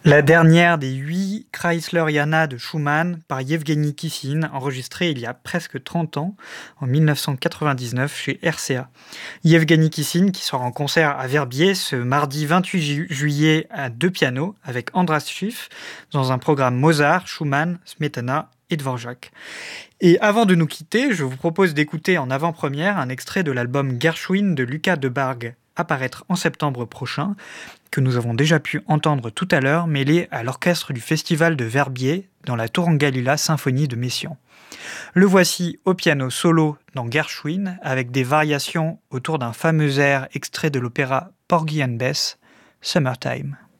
La dernière des 8 Chrysleriana de Schumann par Yevgeny Kissin, enregistrée il y a presque 30 ans, en 1999 chez RCA. Yevgeny Kissin qui sera en concert à Verbier ce mardi 28 juillet à deux pianos avec Andras Schiff dans un programme Mozart, Schumann, Smetana et Dvorak. Et avant de nous quitter, je vous propose d'écouter en avant-première un extrait de l'album Gershwin de Lucas Debargue, à paraître en septembre prochain, que nous avons déjà pu entendre tout à l'heure, mêlé à l'orchestre du Festival de Verbier dans la Turangalila Symphonie de Messiaen. Le voici au piano solo dans Gershwin, avec des variations autour d'un fameux air extrait de l'opéra Porgy and Bess, Summertime.